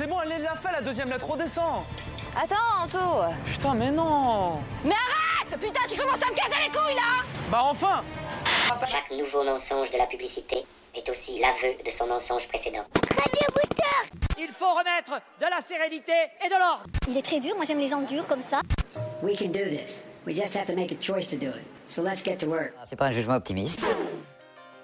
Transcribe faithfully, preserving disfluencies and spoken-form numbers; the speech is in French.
c'est bon, elle l'a fait, la deuxième lettre, redescends. Attends, Anto. Putain, mais non. Mais arrête! Putain, tu commences à me casser les couilles, là! Bah enfin. Chaque nouveau mensonge de la publicité est aussi l'aveu de son mensonge précédent. Radio Booster. Il faut remettre de la sérénité et de l'ordre. Il est très dur, moi j'aime les gens durs comme ça. We can do this. We just have to make a choice to do it. So let's get to work. C'est pas un jugement optimiste.